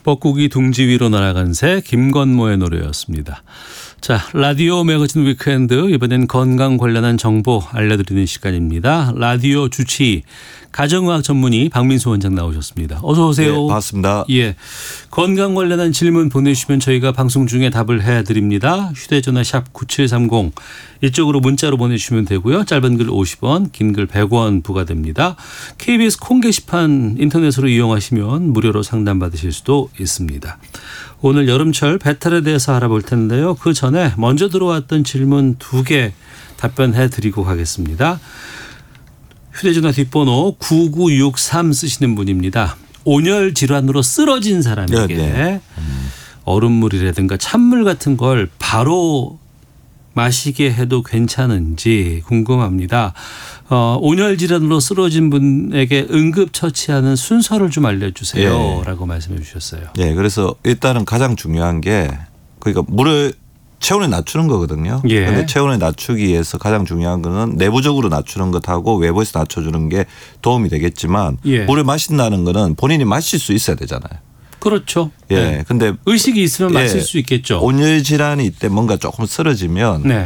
뻐꾸기 둥지 위로 날아간 새 김건모의 노래였습니다. 자, 라디오 매거진 위크엔드, 이번엔 건강 관련한 정보 알려드리는 시간입니다. 라디오 주치 가정의학 전문의 박민수 원장 나오셨습니다. 어서 오세요. 네, 반갑습니다. 예, 건강 관련한 질문 보내주시면 저희가 방송 중에 답을 해드립니다. 휴대전화 샵 9730 이쪽으로 문자로 보내주시면 되고요. 짧은 글 50원, 긴 글 100원 부과됩니다. KBS 콩 게시판 인터넷으로 이용하시면 무료로 상담받으실 수도 있습니다. 오늘 여름철 배탈에 대해서 알아볼 텐데요. 그 전에 먼저 들어왔던 질문 2개 답변해 드리고 가겠습니다. 휴대전화 뒷번호 9963 쓰시는 분입니다. 온열 질환으로 쓰러진 사람에게 얼음물이라든가 찬물 같은 걸 바로 마시게 해도 괜찮은지 궁금합니다. 온열 질환으로 쓰러진 분에게 응급처치하는 순서를 좀 알려주세요. 라고 말씀해 주셨어요. 네, 그래서 일단은 가장 중요한 게 그러니까 물을 체온을 낮추는 거거든요. 그런데 예. 체온을 낮추기 위해서 가장 중요한 거는 내부적으로 낮추는 것하고 외부에서 낮춰주는 게 도움이 되겠지만 예. 물을 마신다는 거는 본인이 마실 수 있어야 되잖아요. 그렇죠. 예, 네. 근데 의식이 있으면 마실 수 있겠죠. 온열 질환이 이때 뭔가 조금 쓰러지면 네.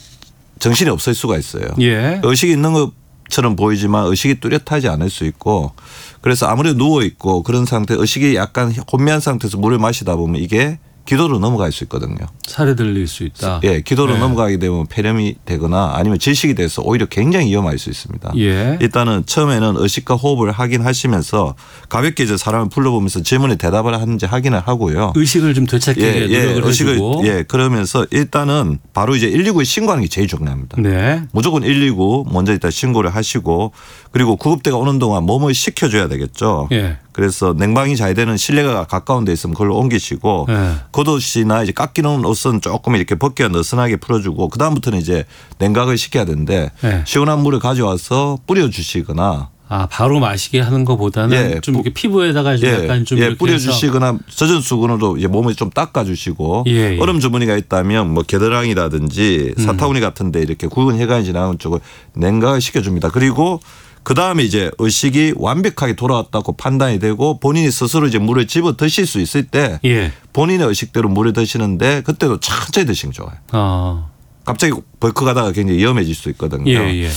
정신이 없을 수가 있어요. 예. 의식이 있는 것처럼 보이지만 의식이 뚜렷하지 않을 수 있고 그래서 아무래도 누워 있고 그런 상태 의식이 약간 혼미한 상태에서 물을 마시다 보면 이게 기도로 넘어갈 수 있거든요. 살에 들릴 수 있다. 예, 기도로 네. 넘어가게 되면 폐렴이 되거나 아니면 질식이 돼서 오히려 굉장히 위험할 수 있습니다. 예. 일단은 처음에는 의식과 호흡을 확인하시면서 가볍게 이제 사람을 불러보면서 질문에 대답을 하는지 확인을 하고요. 의식을 좀 되찾게 노력을 해주고. 그러면서 일단은 바로 이제 119에 신고하는 게 제일 중요합니다. 네. 무조건 119 먼저 일단 신고를 하시고 그리고 구급대가 오는 동안 몸을 식혀줘야 되겠죠. 예. 그래서 냉방이 잘 되는 실내가 가까운 데 있으면 그걸로 옮기시고 예. 겉옷이나 이제 깎이는 옷은 조금 이렇게 벗겨 느슨하게 풀어주고 그 다음부터는 이제 냉각을 시켜야 되는데 예. 시원한 물을 가져와서 뿌려주시거나 바로 마시게 하는 것보다는 좀 이렇게 피부에다가 좀 약간 좀 이렇게 뿌려주시거나 젖은 수건으로 이제 몸을 좀 닦아주시고 얼음 주머니가 있다면 뭐 겨드랑이라든지 사타구니 같은데 이렇게 굵은 혈관이 지나가는 쪽을 냉각을 시켜줍니다. 그리고 그 다음에 이제 의식이 완벽하게 돌아왔다고 판단이 되고 본인이 스스로 이제 물을 집어 드실 수 있을 때 본인의 의식대로 물을 드시는데 그때도 천천히 드시는 게 좋아요. 갑자기 벌컥하다가 굉장히 위험해질 수 있거든요.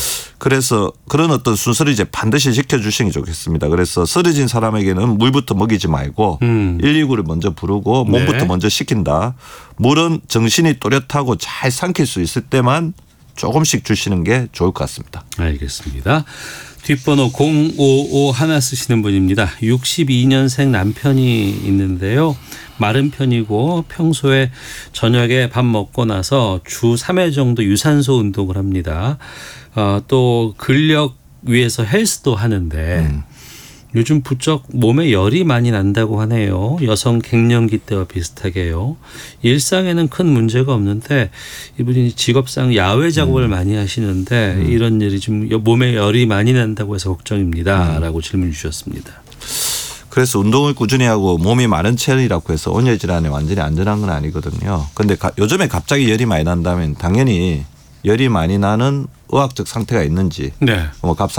그래서 그런 어떤 순서를 이제 반드시 지켜주시는 게 좋겠습니다. 그래서 쓰러진 사람에게는 물부터 먹이지 말고 119를 먼저 부르고 몸부터 먼저 식힌다. 물은 정신이 또렷하고 잘 삼킬 수 있을 때만 조금씩 주시는 게 좋을 것 같습니다. 알겠습니다. 뒷번호 0551 쓰시는 분입니다. 62년생 남편이 있는데요. 마른 편이고 평소에 저녁에 밥 먹고 나서 주 3회 정도 유산소 운동을 합니다. 또 근력 위해서 헬스도 하는데 요즘 부쩍 몸에 열이 많이 난다고 하네요. 여성 갱년기 때와 비슷하게요. 일상에는 큰 문제가 없는데 이분이 직업상 야외 작업을 많이 하시는데 이런 일이 좀 몸에 열이 많이 난다고 해서 걱정입니다. 라고 질문 주셨습니다. 그래서 운동을 꾸준히 하고 몸이 마른 체이라고 해서 온열 질환에 완전히 안전한 건 아니거든요. 그런데 요즘에 갑자기 열이 많이 난다면 당연히 열이 많이 나는 의학적 상태가 있는지 뭐